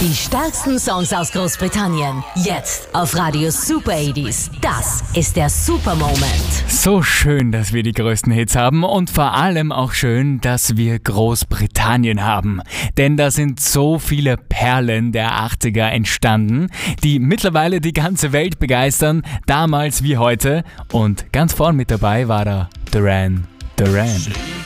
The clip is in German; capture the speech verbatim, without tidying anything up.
Die stärksten Songs aus Großbritannien. Jetzt auf Radio Super achtziger. Das ist der Super Moment. So schön, dass wir die größten Hits haben und vor allem auch schön, dass wir Großbritannien haben. Denn da sind so viele Perlen der achtziger entstanden, die mittlerweile die ganze Welt begeistern, damals wie heute. Und ganz vorn mit dabei war da Duran Duran.